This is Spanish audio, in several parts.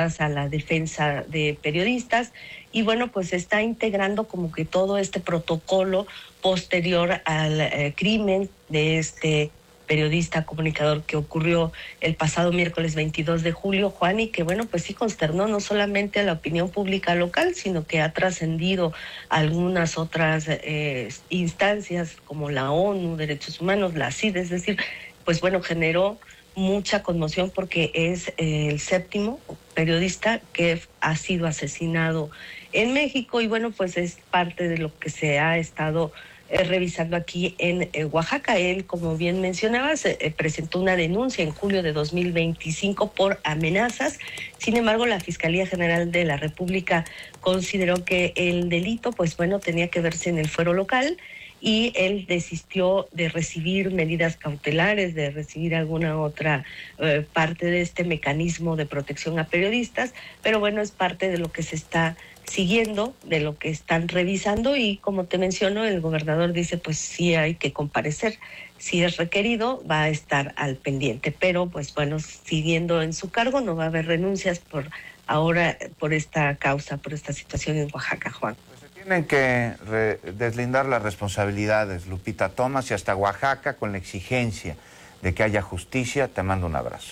relativas a la defensa de periodistas y bueno, pues está integrando como que todo este protocolo posterior al crimen de este periodista comunicador que ocurrió el pasado miércoles 22 de julio, Juan, y que bueno, pues sí consternó no solamente a la opinión pública local, sino que ha trascendido algunas otras instancias como la ONU, Derechos Humanos, la CID, es decir, pues bueno, generó mucha conmoción porque es el séptimo periodista que ha sido asesinado en México y bueno, pues es parte de lo que se ha estado revisando aquí en Oaxaca. Él, como bien mencionabas, presentó una denuncia en julio de 2025 por amenazas. Sin embargo, la Fiscalía General de la República consideró que el delito, pues bueno, tenía que verse en el fuero local y él desistió de recibir medidas cautelares, de recibir alguna otra parte de este mecanismo de protección a periodistas, pero bueno, es parte de lo que se está siguiendo, de lo que están revisando y como te menciono, el gobernador dice pues sí hay que comparecer, si es requerido va a estar al pendiente, pero pues bueno, siguiendo en su cargo no va a haber renuncias por ahora, por esta causa, por esta situación en Oaxaca, Juan. Tienen que deslindar las responsabilidades, Lupita Thomas, y hasta Oaxaca con la exigencia de que haya justicia. Te mando un abrazo.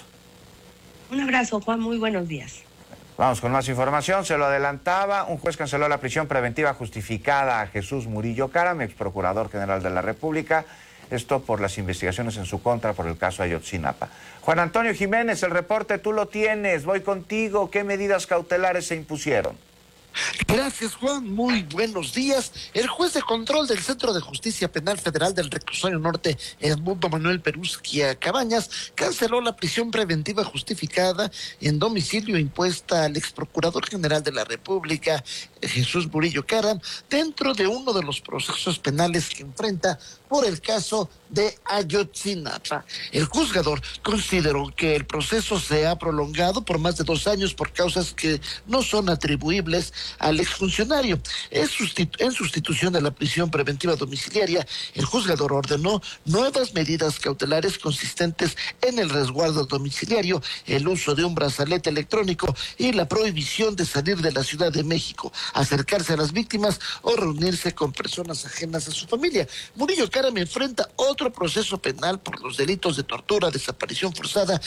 Un abrazo, Juan, muy buenos días. Vamos con más información. Se lo adelantaba, un juez canceló la prisión preventiva justificada a Jesús Murillo Caram, ex procurador general de la República, esto por las investigaciones en su contra por el caso Ayotzinapa. Juan Antonio Jiménez, el reporte tú lo tienes, voy contigo. ¿Qué medidas cautelares se impusieron? Gracias, Juan. Muy buenos días. El juez de control del Centro de Justicia Penal Federal del Reclusorio Norte, Edmundo Manuel Perusquia Cabañas, canceló la prisión preventiva justificada en domicilio impuesta al ex procurador general de la República, Jesús Murillo Caram, dentro de uno de los procesos penales que enfrenta por el caso de Ayotzinapa. El juzgador consideró que el proceso se ha prolongado por más de 2 años por causas que no son atribuibles al exfuncionario. En sustitución de la prisión preventiva domiciliaria, el juzgador ordenó nuevas medidas cautelares consistentes en el resguardo domiciliario, el uso de un brazalete electrónico y la prohibición de salir de la Ciudad de México, acercarse a las víctimas o reunirse con personas ajenas a su familia. Murillo Caram enfrenta otro proceso penal por los delitos de tortura, desaparición forzada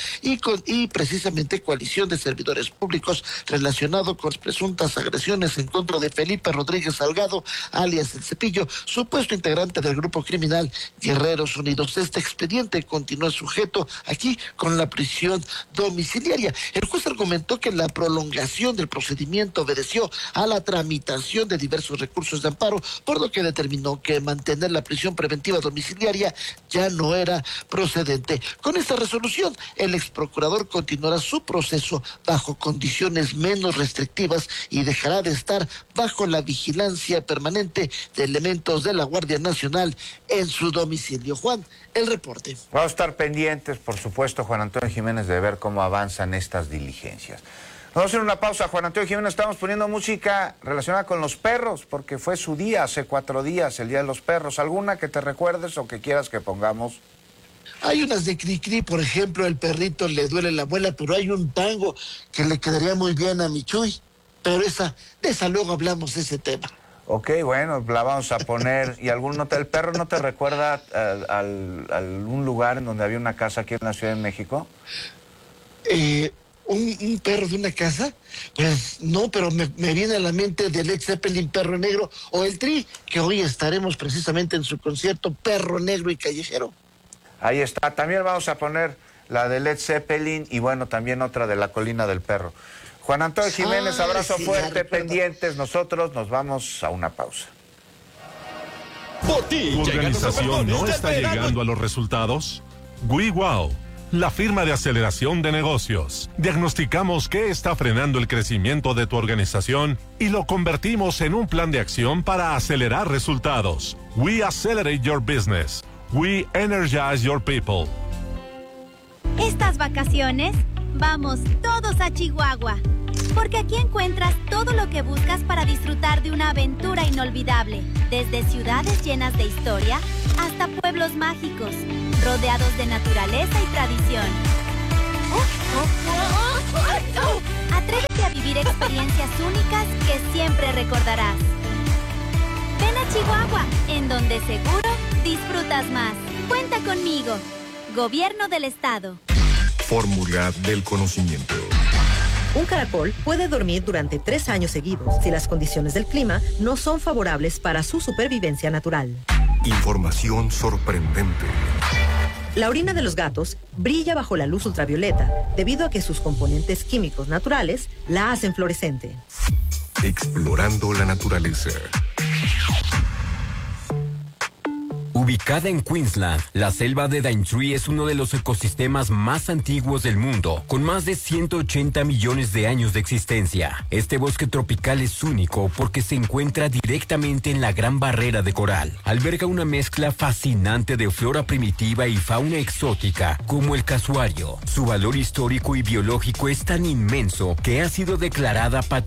y precisamente coalición de servidores públicos relacionado con presuntas agresiones en contra de Felipe Rodríguez Salgado, alias El Cepillo, supuesto integrante del grupo criminal Guerreros Unidos. Este expediente continúa sujeto aquí con la prisión domiciliaria. El juez argumentó que la prolongación del procedimiento obedeció a la tramitación de diversos recursos de amparo, por lo que determinó que mantener la prisión preventiva domiciliaria ya no era procedente. Con esta resolución, el ex procurador continuará su proceso bajo condiciones menos restrictivas y dejará de estar bajo la vigilancia permanente de elementos de la Guardia Nacional en su domicilio. Juan, el reporte. Vamos a estar pendientes, por supuesto, Juan Antonio Jiménez, de ver cómo avanzan estas diligencias. Vamos a hacer una pausa, Juan Antonio Jiménez. Estamos poniendo música relacionada con los perros, porque fue su día hace 4 días, el Día de los Perros. ¿Alguna que te recuerdes o que quieras que pongamos? Hay unas de Cricri, por ejemplo, El perrito le duele la muela, pero hay un tango que le quedaría muy bien a mi Chuy, pero de esa luego hablamos de ese tema. Ok, bueno, la vamos a poner. ¿Y algún nota del perro no te recuerda a algún lugar en donde había una casa aquí en la Ciudad de México? ¿Un perro de una casa? Pues no, pero me viene a la mente de Led Zeppelin, Perro Negro, o el Tri, que hoy estaremos precisamente en su concierto Perro Negro y Callejero. Ahí está. También vamos a poner la de Led Zeppelin y bueno, también otra de La Colina del Perro. Juan Antonio Jiménez, abrazo fuerte, pendientes. Nosotros nos vamos a una pausa. ¿Tu organización no está llegando a los resultados? WeWow, la firma de aceleración de negocios. Diagnosticamos qué está frenando el crecimiento de tu organización y lo convertimos en un plan de acción para acelerar resultados. We accelerate your business. We energize your people. Estas vacaciones, vamos todos a Chihuahua, porque aquí encuentras todo lo que buscas para disfrutar de una aventura inolvidable, desde ciudades llenas de historia hasta pueblos mágicos, rodeados de naturaleza y tradición. Atrévete a experiencias únicas que siempre recordarás. Ven a Chihuahua, en donde seguro disfrutas más. Cuenta conmigo. Gobierno del Estado. Fórmula del conocimiento. Un caracol puede dormir durante 3 años seguidos si las condiciones del clima no son favorables para su supervivencia natural. Información sorprendente. La orina de los gatos brilla bajo la luz ultravioleta debido a que sus componentes químicos naturales la hacen fluorescente. Explorando la naturaleza. Ubicada en Queensland, la selva de Daintree es uno de los ecosistemas más antiguos del mundo, con más de 180 millones de años de existencia. Este bosque tropical es único porque se encuentra directamente en la Gran Barrera de Coral. Alberga una mezcla fascinante de flora primitiva y fauna exótica, como el casuario. Su valor histórico y biológico es tan inmenso que ha sido declarada Patrimonio